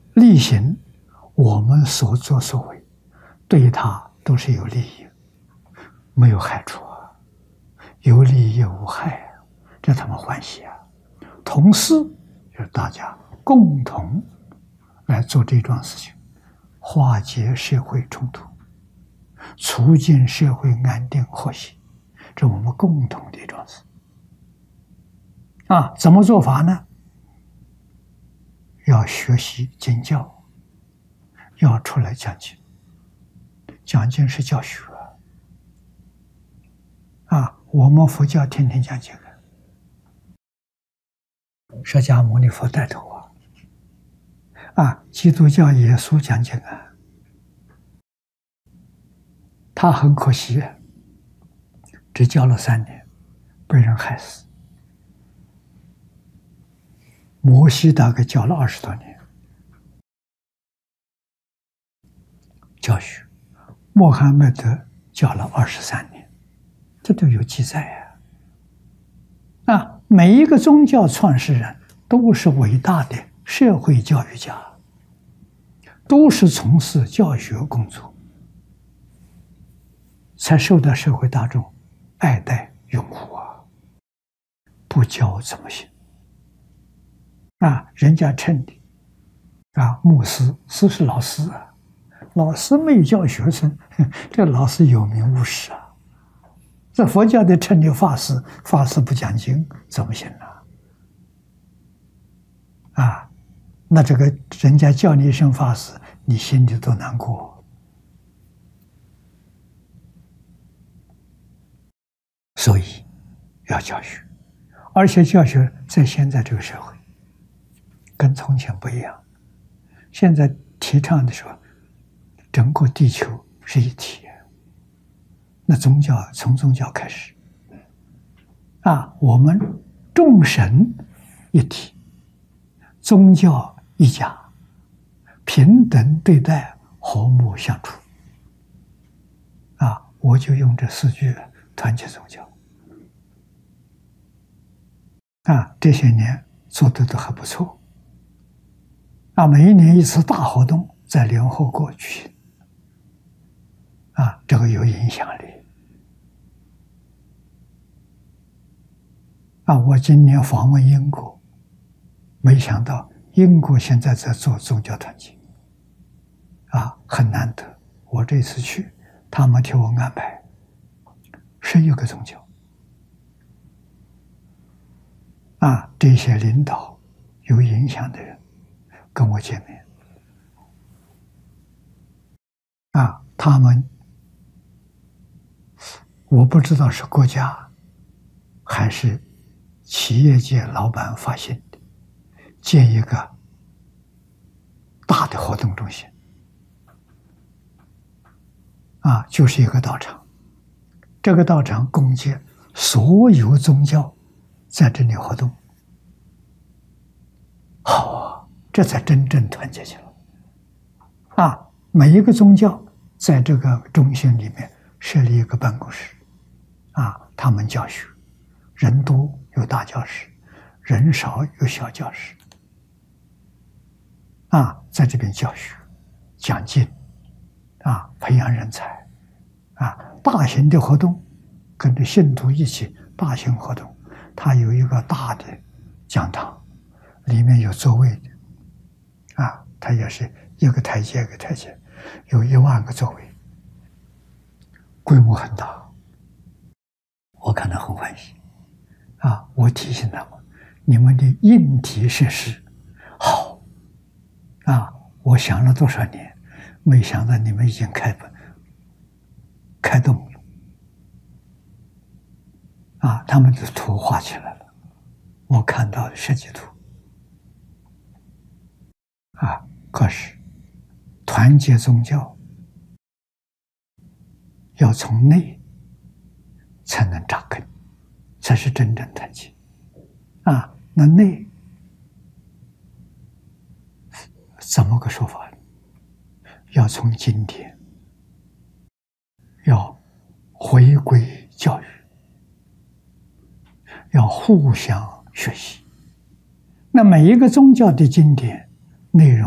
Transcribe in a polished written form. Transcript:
力行我们所作所为，对他都是有利益，没有害处啊，有利也无害啊，这他们欢喜啊。同时，就是大家共同来做这桩事情，化解社会冲突，促进社会安定和谐，这我们共同的一桩事啊。怎么做法呢？要学习经教，要出来讲经。讲经是教学啊，我们佛教天天讲经，释迦牟尼佛带头啊，基督教耶稣讲经啊，他很可惜，只教了3年，被人害死。摩西大概教了20多年，教学。穆罕默德教了23年，这都有记载啊！每一个宗教创始人都是伟大的社会教育家，都是从事教学工作，才受到社会大众爱戴拥护啊！不教怎么行啊？人家称的牧师是老师啊。老师没教学生，这老师有名无实啊！这佛教的称的法师，法师不讲经怎么行呢？那这个人家叫你一声法师，你心里都难过。所以要教学，而且教学在现在这个社会跟从前不一样，现在提倡的时候，整个地球是一体，那宗教从宗教开始我们众神一体，宗教一家，平等对待，和睦相处我就用这4句团结宗教这些年做的都还不错每一年一次大活动在联合国举行这个有影响力我今年访问英国，没想到英国现在在做宗教团结很难得。我这次去，他们替我安排11个宗教这些领导有影响的人跟我见面他们我不知道是国家还是企业界老板发现的，建一个大的活动中心就是一个道场，这个道场供接所有宗教在这里活动。好这才真正团结起来每一个宗教在这个中心里面设立一个办公室他们教学，人多有大教室，人少有小教室在这边教学讲经培养人才大型的活动跟着信徒一起大型活动，它有一个大的讲堂，里面有座位的它也是一个台阶一个台阶，有1万个座位，规模很大，我看到很欢喜我提醒他们，你们的硬体设施好我想了多少年，没想到你们已经开动了他们的图画起来了，我看到设计图可是团结宗教要从内才能扎根，才是真正团结那内怎么个说法呢？要从经典，要回归教育，要互相学习。那每一个宗教的经典内容